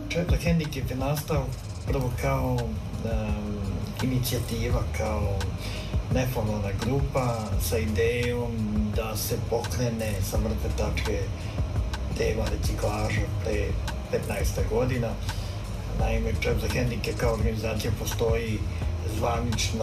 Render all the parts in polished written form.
Čep za hendikep je nastao prvo kao inicijativa, kao neformalna grupa sa idejom da se pokrene sa mrtve tačke tema reciklaža pre 15 godina. Naime, Čep za hendikep kao organizacija postoji zvanično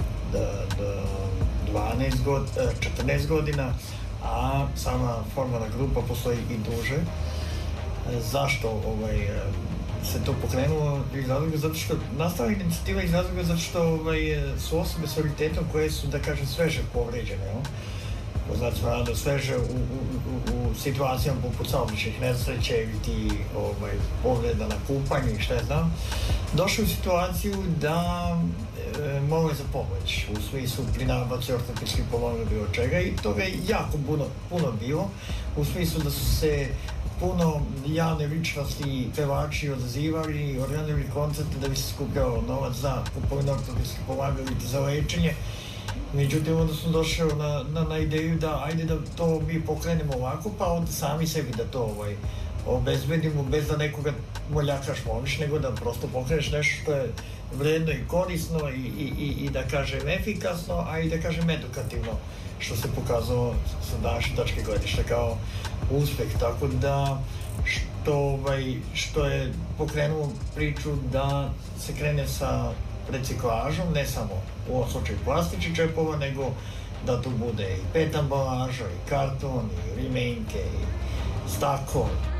14 godina, a sama formalna grupa postoji i duže. Zašto se to pokrenulo? Iz razloga zato što nastala inicijativa, iz razloga zato što su osobe s invaliditetom koje su, da kažem, sveže povređene, znači da sveže u situacijama poput saobraćajnih nesreća ili ti povreda na kupanju i šta je znam, došli u situaciju da mole za pomoć u smislu pri nabavci ortopedskih pomagala bilo čega, i toga je jako puno bilo, u smislu da su se puno javne ličnosti, pevači odazivali, organizovali koncerte da bi se skupljao novac za kupovinu ortopedskih pomagala ili za lečenje. Međutim, onda sam došao na ideju da ajde da to mi pokrenemo ovako, pa onda sami sebi da to obezbedimo bez da nekoga moljakaš moliš, nego da prosto pokreneš nešto što je vredno i korisno i da kažem efikasno, a i da kažem edukativno, što se pokazalo sa današnje tačke gledišta kao uspeh. Tako da što je pokrenuo priču da se krene sa reciklažom, ne samo u ovom slučaju plastičnih čepova, nego da tu bude i PET ambalaža, i karton, i limenke, i staklo.